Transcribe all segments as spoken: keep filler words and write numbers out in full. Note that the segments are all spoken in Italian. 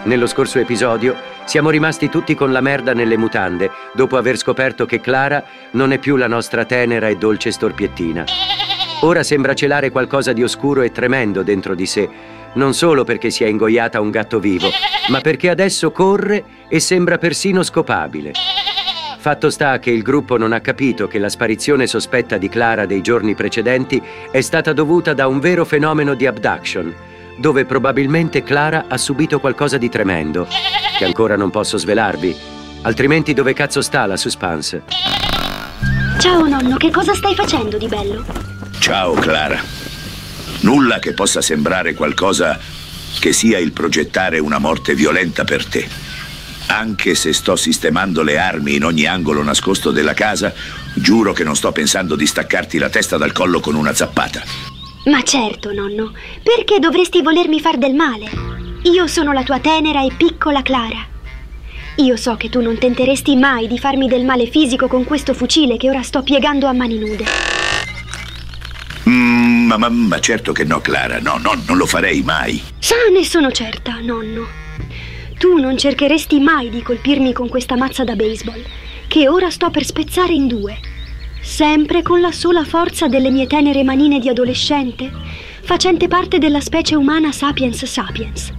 Nello scorso episodio siamo rimasti tutti con la merda nelle mutande dopo aver scoperto che Clara non è più la nostra tenera e dolce storpiettina. Ora sembra celare qualcosa di oscuro e tremendo dentro di sé, non solo perché si è ingoiata un gatto vivo, ma perché adesso corre e sembra persino scopabile. Fatto sta che il gruppo non ha capito che la sparizione sospetta di Clara dei giorni precedenti è stata dovuta da un vero fenomeno di abduction, dove probabilmente Clara ha subito qualcosa di tremendo, che ancora non posso svelarvi, altrimenti dove cazzo sta la suspense? Ciao nonno, che cosa stai facendo di bello? Ciao Clara. Nulla che possa sembrare qualcosa che sia il progettare una morte violenta per te. Anche se sto sistemando le armi in ogni angolo nascosto della casa, giuro che non sto pensando di staccarti la testa dal collo con una zappata. Ma certo, nonno, perché dovresti volermi far del male? Io sono la tua tenera e piccola Clara. Io so che tu non tenteresti mai di farmi del male fisico con questo fucile che ora sto piegando a mani nude. Mm, ma, ma, ma certo che no, Clara, no, no, non lo farei mai. Sa, ne sono certa, nonno. Tu non cercheresti mai di colpirmi con questa mazza da baseball, che ora sto per spezzare in due. Sempre con la sola forza delle mie tenere manine di adolescente, facente parte della specie umana sapiens sapiens.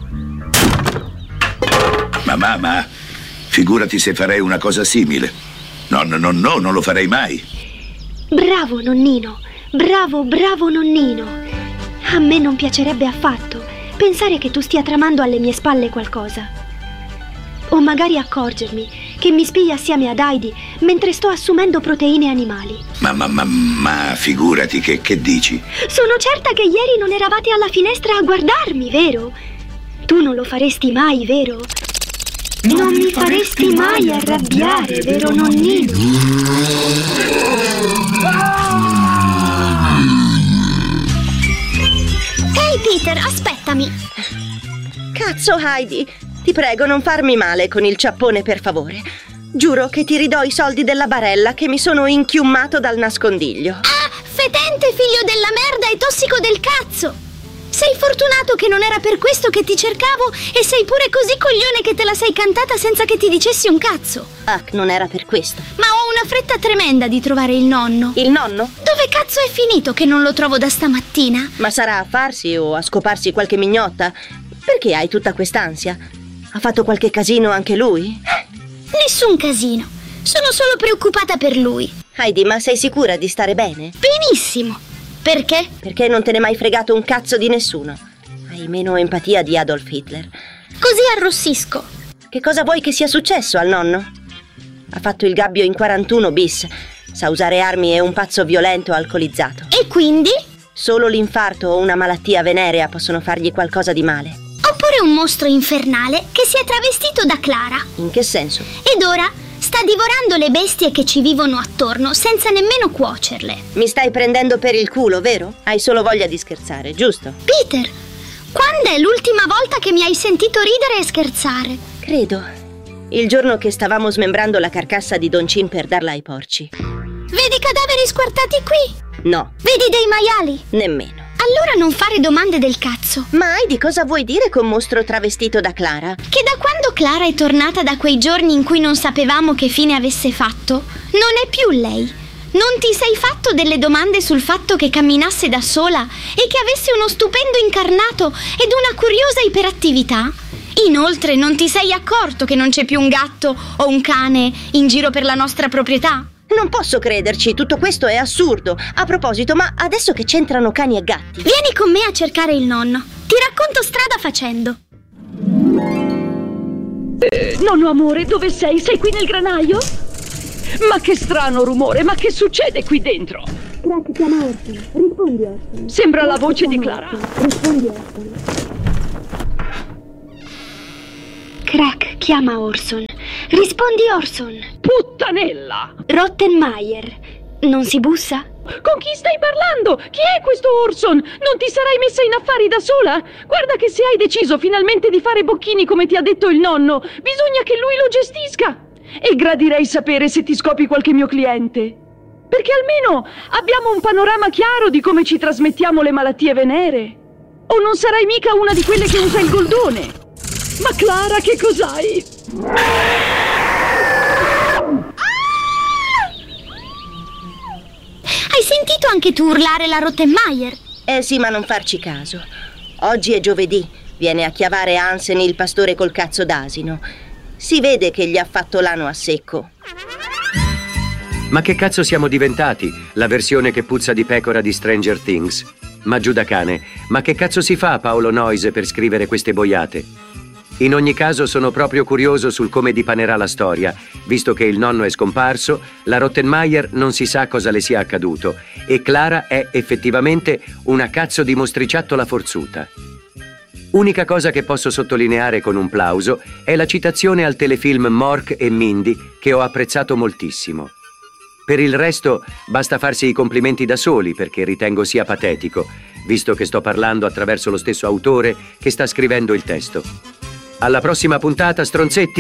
Ma mamma, figurati se farei una cosa simile. No, no, no, no, non lo farei mai. Bravo, nonnino. Bravo, bravo, nonnino. A me non piacerebbe affatto pensare che tu stia tramando alle mie spalle qualcosa. O magari accorgermi che mi spia assieme ad Heidi mentre sto assumendo proteine animali. Ma, ma, ma, ma figurati, che, che dici? Sono certa che ieri non eravate alla finestra a guardarmi, vero? Tu non lo faresti mai, vero? Non, non mi faresti mai arrabbiare, vero nonnino? Ehi Peter, aspettami! Cazzo Heidi, ti prego non farmi male con il ciappone per favore. Giuro che ti ridò i soldi della barella che mi sono inchiummato dal nascondiglio. Ah, fetente figlio della merda e tossico del cazzo! Sei fortunato che non era per questo che ti cercavo e sei pure così coglione che te la sei cantata senza che ti dicessi un cazzo. Ah, non era per questo. Ma ho una fretta tremenda di trovare il nonno. Il nonno? Dove cazzo è finito che non lo trovo da stamattina? Ma sarà a farsi o a scoparsi qualche mignotta? Perché hai tutta quest'ansia? Ha fatto qualche casino anche lui? Nessun casino. Sono solo preoccupata per lui. Heidi, ma sei sicura di stare bene? Benissimo. Perché? Perché non te ne hai mai fregato un cazzo di nessuno. Hai meno empatia di Adolf Hitler. Così arrossisco. Che cosa vuoi che sia successo al nonno? Ha fatto il gabbio in quarantuno bis. Sa usare armi e è un pazzo violento alcolizzato. E quindi? Solo l'infarto o una malattia venerea possono fargli qualcosa di male. Oppure un mostro infernale che si è travestito da Clara. In che senso? Ed ora sta divorando le bestie che ci vivono attorno senza nemmeno cuocerle. Mi stai prendendo per il culo, vero? Hai solo voglia di scherzare, giusto? Peter, quando è l'ultima volta che mi hai sentito ridere e scherzare? Credo. Il giorno che stavamo smembrando la carcassa di Don Cin per darla ai porci. Vedi cadaveri squartati qui? No. Vedi dei maiali? Nemmeno. Allora non fare domande del cazzo. Ma Heidi, cosa vuoi dire con mostro travestito da Clara? Che da quando Clara è tornata da quei giorni in cui non sapevamo che fine avesse fatto, non è più lei. Non ti sei fatto delle domande sul fatto che camminasse da sola e che avesse uno stupendo incarnato ed una curiosa iperattività? Inoltre non ti sei accorto che non c'è più un gatto o un cane in giro per la nostra proprietà? Non posso crederci, tutto questo è assurdo. A proposito, ma adesso che c'entrano cani e gatti? Vieni con me a cercare il nonno. Ti racconto strada facendo. Eh, nonno amore, dove sei? Sei qui nel granaio? Ma che strano rumore, ma che succede qui dentro? Crack, chiama Orson. Rispondi, Orson. Sembra la voce di Clara. Rispondi, Orson. Crack, chiama Orson. Rispondi, Orson. Puttanella! Rottenmeier. Non si bussa? Con chi stai parlando? Chi è questo Orson? Non ti sarai messa in affari da sola? Guarda che se hai deciso finalmente di fare bocchini come ti ha detto il nonno, bisogna che lui lo gestisca. E gradirei sapere se ti scopi qualche mio cliente. Perché almeno abbiamo un panorama chiaro di come ci trasmettiamo le malattie venere. O non sarai mica una di quelle che usa il goldone? Ma Clara, che cos'hai? Hai sentito anche tu urlare la Rottenmeier? Eh sì, ma non farci caso. Oggi è giovedì. Viene a chiavare Hansen, il pastore col cazzo d'asino. Si vede che gli ha fatto l'ano a secco. Ma che cazzo siamo diventati? La versione che puzza di pecora di Stranger Things. Ma giù da cane, ma che cazzo si fa Paolo Noyes per scrivere queste boiate? In ogni caso sono proprio curioso sul come dipanerà la storia, visto che il nonno è scomparso, la Rottenmeier non si sa cosa le sia accaduto e Clara è effettivamente una cazzo di mostriciattola forzuta. Unica cosa che posso sottolineare con un plauso è la citazione al telefilm Mork e Mindy, che ho apprezzato moltissimo. Per il resto basta farsi i complimenti da soli perché ritengo sia patetico, visto che sto parlando attraverso lo stesso autore che sta scrivendo il testo. Alla prossima puntata, stronzetti!